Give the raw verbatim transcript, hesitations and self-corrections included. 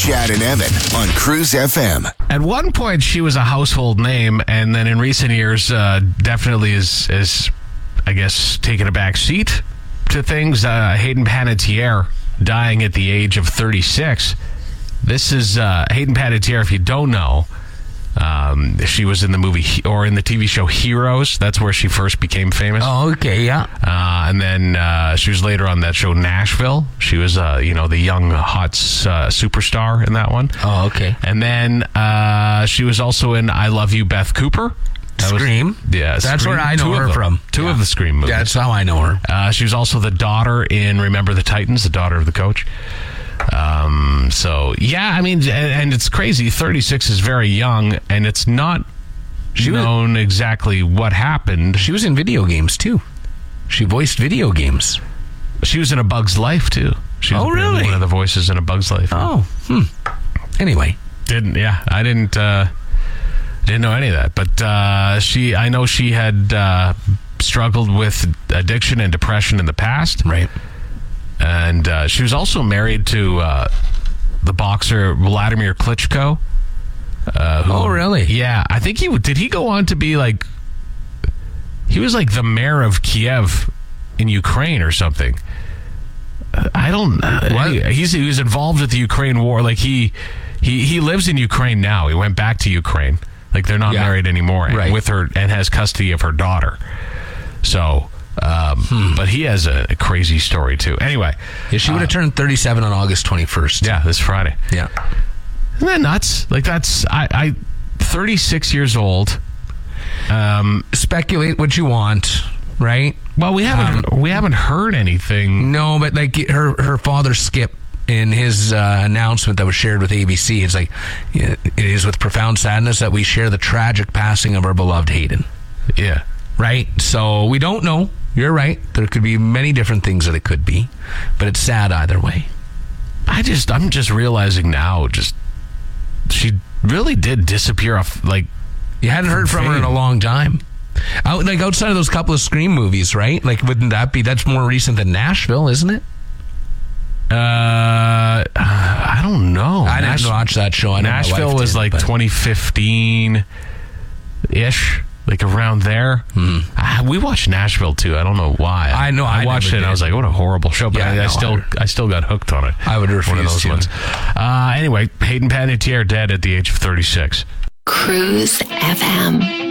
Chad and Evan on Cruise F M. At one point, she was a household name, and then in recent years, uh, definitely is, is, I guess, taking a back seat to things. Uh, Hayden Panettiere dying at the age of thirty-six. This is uh, Hayden Panettiere, if you don't know. Um, she was in the movie or in the T V show Heroes. That's where she first became famous. Oh, okay, yeah. Uh, and then uh, she was later on that show Nashville. She was, uh, you know, the young hot uh, superstar in that one. Oh, okay. And then uh, she was also in I Love You, Beth Cooper. That Scream. Was, yeah, that's Scream. where I know Two her of from. Two yeah. of the Scream movies. That's how I know her. Uh, she was also the daughter in Remember the Titans, the daughter of the coach. Um, so, yeah, I mean, and, and it's crazy. thirty-six is very young, and it's not she known was, exactly what happened. She was in video games, too. She voiced video games. She was in A Bug's Life, too. She was oh, really? one of the voices in A Bug's Life. Oh, hmm. Anyway. Didn't, yeah, I didn't, uh, didn't know any of that. But uh, she, I know she had uh, struggled with addiction and depression in the past. Right. And uh, she was also married to uh, the boxer Vladimir Klitschko. Uh, who, oh, really? Yeah. I think he did he go on to be like, he was like the mayor of Kiev in Ukraine or something. Uh, I don't know. He, he's, he was involved with the Ukraine war. Like he, he, he lives in Ukraine now. He went back to Ukraine. Like they're not yeah. married anymore. Right. With her and has custody of her daughter. So... Um, hmm. But he has a, a crazy story, too. Anyway. Yeah, she would have uh, turned thirty-seven on August twenty-first. Yeah, this Friday. Yeah. Isn't that nuts? Like, that's... I, I thirty-six years old. Um, Speculate what you want, right? Well, we haven't um, we haven't heard anything. No, but, like, her, her father, Skip, in his uh, announcement that was shared with A B C, it's like, it is with profound sadness that we share the tragic passing of our beloved Hayden. Yeah. Right? So, we don't know. You're right. There could be many different things that it could be, but it's sad either way. I just, I'm just realizing now, just, she really did disappear off, like, you hadn't heard from her in a long time. Out, like, outside of those couple of Scream movies, right? Like, wouldn't that be, that's more recent than Nashville, isn't it? Uh, I don't know. I Nash- didn't watch that show. I Nashville was did, like but... twenty fifteen-ish. Like around there. Hmm. Uh, we watched Nashville too. I don't know why. I know. I, I watched it and did. I was like, what a horrible show. But yeah, I, no, I still I, I still got hooked on it. I would refuse One of those to. ones. Uh, anyway, Hayden Panettiere dead at the age of thirty-six. Cruise F M.